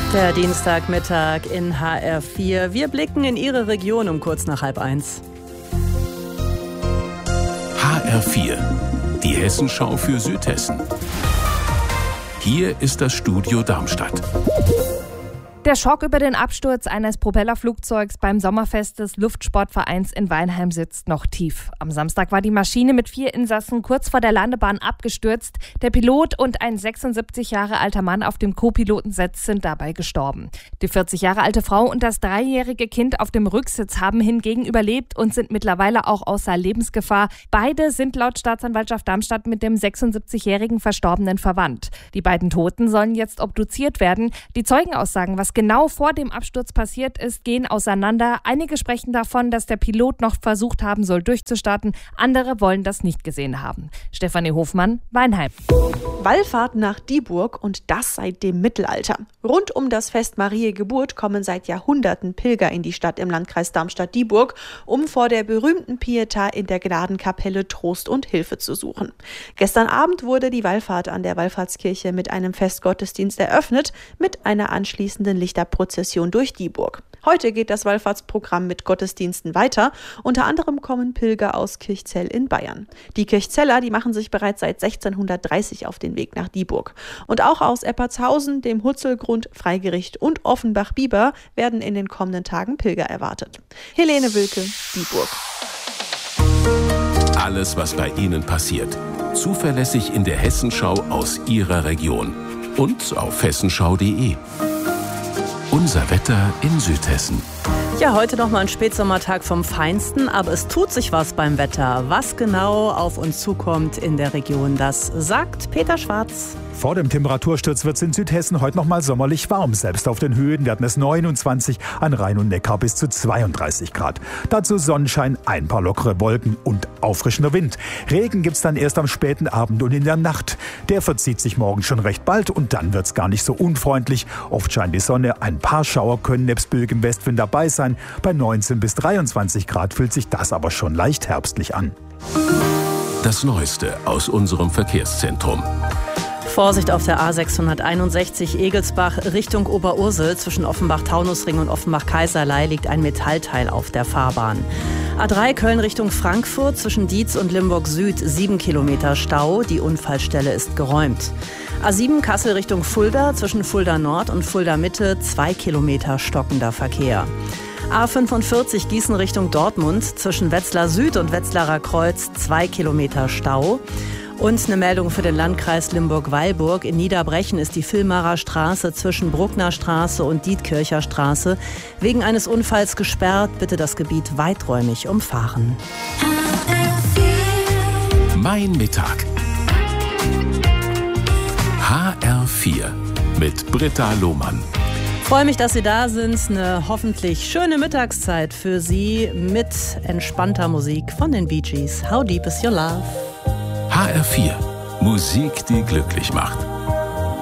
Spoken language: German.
Der Dienstagmittag in HR4. Wir blicken in Ihre Region um kurz nach 12:30. HR4, die Hessenschau für Südhessen. Hier ist das Studio Darmstadt. Der Schock über den Absturz eines Propellerflugzeugs beim Sommerfest des Luftsportvereins in Weinheim sitzt noch tief. Am Samstag war die Maschine mit 4 Insassen kurz vor der Landebahn abgestürzt. Der Pilot und ein 76 Jahre alter Mann auf dem Co-Pilotensitz sind dabei gestorben. Die 40 Jahre alte Frau und das 3-jährige Kind auf dem Rücksitz haben hingegen überlebt und sind mittlerweile auch außer Lebensgefahr. Beide sind laut Staatsanwaltschaft Darmstadt mit dem 76-jährigen Verstorbenen verwandt. Die beiden Toten sollen jetzt obduziert werden. Die Zeugenaussagen, was genau vor dem Absturz passiert ist, gehen auseinander. Einige sprechen davon, dass der Pilot noch versucht haben soll, durchzustarten. Andere wollen das nicht gesehen haben. Stefanie Hofmann, Weinheim. Wallfahrt nach Dieburg und das seit dem Mittelalter. Rund um das Fest Mariä Geburt kommen seit Jahrhunderten Pilger in die Stadt im Landkreis Darmstadt-Dieburg, um vor der berühmten Pietà in der Gnadenkapelle Trost und Hilfe zu suchen. Gestern Abend wurde die Wallfahrt an der Wallfahrtskirche mit einem Festgottesdienst eröffnet, mit einer anschließenden Lichterprozession durch Dieburg. Heute geht das Wallfahrtsprogramm mit Gottesdiensten weiter. Unter anderem kommen Pilger aus Kirchzell in Bayern. Die Kirchzeller, die machen sich bereits seit 1630 auf den Weg nach Dieburg. Und auch aus Eppertshausen, dem Hutzelgrund, Freigericht und Offenbach-Bieber werden in den kommenden Tagen Pilger erwartet. Helene Wilke, Dieburg. Alles, was bei Ihnen passiert. Zuverlässig in der Hessenschau aus Ihrer Region. Und auf hessenschau.de. Unser Wetter in Südhessen. Ja, heute nochmal ein Spätsommertag vom Feinsten, aber es tut sich was beim Wetter. Was genau auf uns zukommt in der Region, das sagt Peter Schwarz. Vor dem Temperatursturz wird es in Südhessen heute noch mal sommerlich warm. Selbst auf den Höhen werden es 29, an Rhein und Neckar bis zu 32 Grad. Dazu Sonnenschein, ein paar lockere Wolken und auffrischender Wind. Regen gibt's dann erst am späten Abend und in der Nacht. Der verzieht sich morgen schon recht bald und dann wird's gar nicht so unfreundlich. Oft scheint die Sonne, ein paar Schauer können nebst Böig im Westwind dabei sein. Bei 19 bis 23 Grad fühlt sich das aber schon leicht herbstlich an. Das Neueste aus unserem Verkehrszentrum. Vorsicht auf der A661 Egelsbach Richtung Oberursel. Zwischen Offenbach-Taunusring und Offenbach-Kaiserlei liegt ein Metallteil auf der Fahrbahn. A3 Köln Richtung Frankfurt zwischen Dietz und Limburg Süd 7 Kilometer Stau. Die Unfallstelle ist geräumt. A7 Kassel Richtung Fulda zwischen Fulda Nord und Fulda Mitte 2 Kilometer stockender Verkehr. A45 Gießen Richtung Dortmund zwischen Wetzlar Süd und Wetzlarer Kreuz 2 Kilometer Stau. Und eine Meldung für den Landkreis Limburg-Weilburg. In Niederbrechen ist die Villmarer Straße zwischen Bruckner Straße und Dietkircher Straße wegen eines Unfalls gesperrt. Bitte das Gebiet weiträumig umfahren. Mein Mittag. HR4 mit Britta Lohmann. Freue mich, dass Sie da sind. Eine hoffentlich schöne Mittagszeit für Sie mit entspannter Musik von den Bee Gees. How Deep Is Your Love? HR4, Musik, die glücklich macht.